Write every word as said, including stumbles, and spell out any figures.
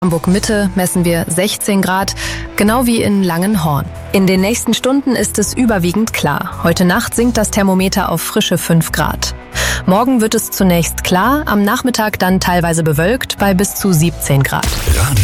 Hamburg-Mitte messen wir sechzehn Grad, genau wie in Langenhorn. In den nächsten Stunden ist es überwiegend klar. Heute Nacht sinkt das Thermometer auf frische fünf Grad. Morgen wird es zunächst klar, am Nachmittag dann teilweise bewölkt bei bis zu siebzehn Grad.